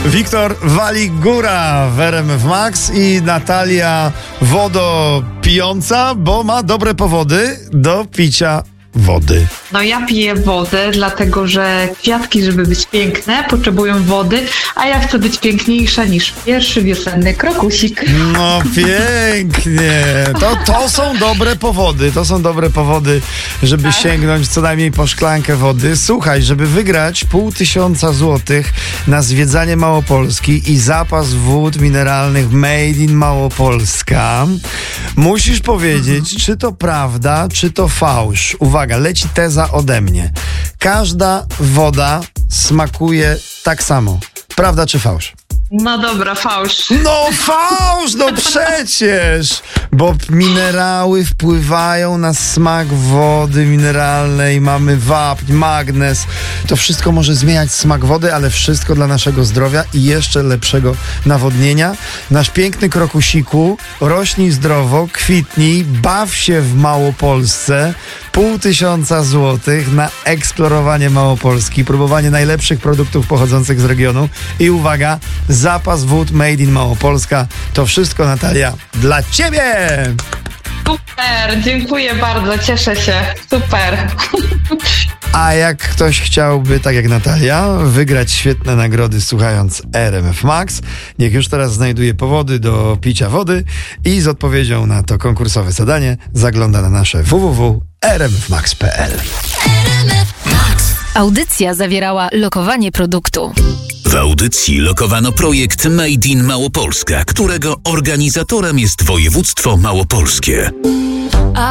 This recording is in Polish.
Wiktor Waligura w RMF Max i Natalia wodopijąca, bo ma dobre powody do picia wody. No ja piję wodę, dlatego że kwiatki, żeby być piękne, potrzebują wody, a ja chcę być piękniejsza niż pierwszy wiosenny krokusik. No pięknie. To są dobre powody. To są dobre powody, żeby sięgnąć co najmniej po szklankę wody. Słuchaj, żeby wygrać 500 złotych na zwiedzanie Małopolski i zapas wód mineralnych Made in Małopolska, musisz powiedzieć, czy to prawda, czy to fałsz. Uwaga, leci teza ode mnie. Każda woda smakuje tak samo. Prawda czy fałsz? No dobra, fałsz. No fałsz, no przecież! Bo minerały wpływają na smak wody mineralnej, mamy wapń, magnez. To wszystko może zmieniać smak wody, ale wszystko dla naszego zdrowia i jeszcze lepszego nawodnienia. Nasz piękny krokusiku, rośnij zdrowo, kwitnij, baw się w Małopolsce. 500 złotych na eksplorowanie Małopolski, próbowanie najlepszych produktów pochodzących z regionu i uwaga, zapas wód Made in Małopolska. To wszystko, Natalia, dla Ciebie! Super, dziękuję bardzo, cieszę się. Super. A jak ktoś chciałby, tak jak Natalia, wygrać świetne nagrody słuchając RMF Max, niech już teraz znajduje powody do picia wody i z odpowiedzią na to konkursowe zadanie zagląda na nasze www.rmfmax.pl. Audycja zawierała lokowanie produktu. W audycji lokowano projekt Made in Małopolska, którego organizatorem jest województwo małopolskie.